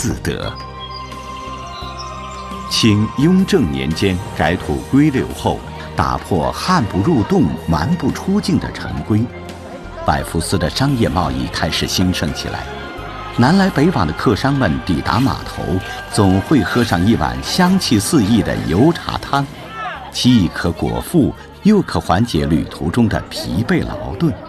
自得。清雍正年间改土归流后，打破汉不入洞、蛮不出境的陈规，百福司的商业贸易开始兴盛起来。南来北往的客商们抵达码头，总会喝上一碗香气四溢的油茶汤，既可果腹，又可缓解旅途中的疲惫劳顿。